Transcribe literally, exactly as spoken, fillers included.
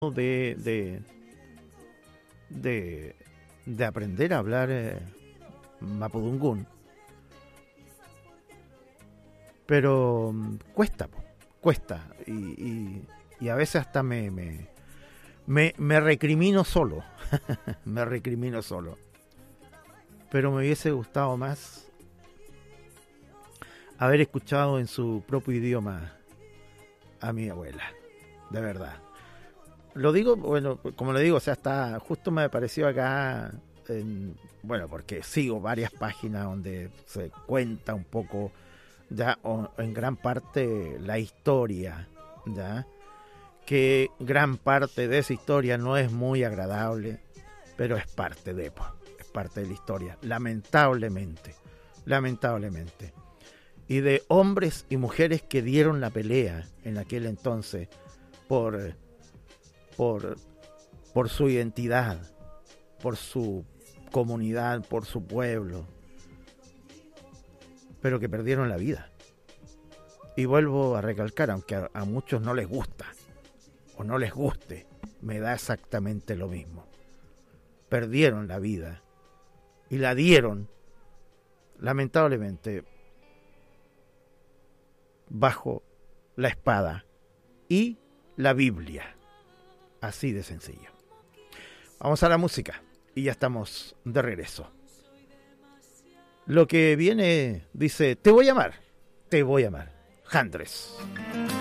de, de, de, de aprender a hablar eh, mapudungún, pero mm, cuesta, po, cuesta, y, y, y a veces hasta me, me, me, me recrimino solo, me recrimino solo, pero me hubiese gustado más haber escuchado en su propio idioma a mi abuela, de verdad. Lo digo, bueno, como le digo, o sea, está, justo me apareció acá, en, bueno, porque sigo varias páginas donde se cuenta un poco, ya, o, en gran parte, la historia, ya, que gran parte de esa historia no es muy agradable, pero es parte de, pues, es parte de la historia, lamentablemente, lamentablemente. Y de hombres y mujeres que dieron la pelea en aquel entonces por, por, por su identidad, por su comunidad, por su pueblo, pero que perdieron la vida. Y vuelvo a recalcar, aunque a, a muchos no les gusta o no les guste, me da exactamente lo mismo. Perdieron la vida y la dieron, lamentablemente, bajo la espada y la Biblia. Así de sencillo. Vamos a la música y ya estamos de regreso. Lo que viene dice, te voy a amar, te voy a amar. Jandres.